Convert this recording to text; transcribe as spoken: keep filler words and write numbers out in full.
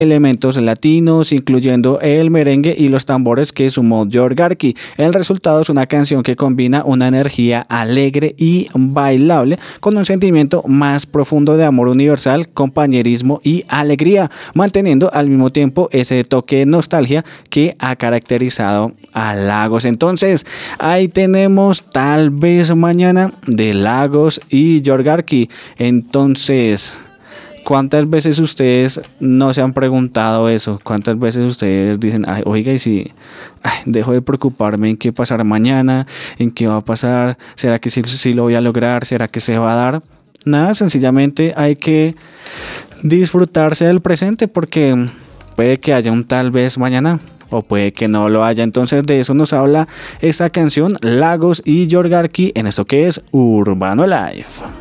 elementos latinos, incluyendo el merengue y los tambores que sumó Yorgarki. El resultado es una canción que combina una energía alegre y bailable con un sentimiento más profundo de amor universal, compañerismo y alegría, manteniendo al mismo tiempo ese toque de nostalgia que ha caracterizado a Lagos. Entonces, ahí tenemos Tal vez mañana de Lagos y Yorgarki. Entonces, ¿cuántas veces ustedes no se han preguntado eso? ¿Cuántas veces ustedes dicen, ay, oiga, y si ay, dejo de preocuparme en qué pasará mañana, en qué va a pasar, será que sí, sí lo voy a lograr, será que se va a dar? Nada, sencillamente hay que disfrutarse del presente porque puede que haya un tal vez mañana o puede que no lo haya. Entonces de eso nos habla esta canción, Lagos y Yorgarki, en esto que es Urbano Live.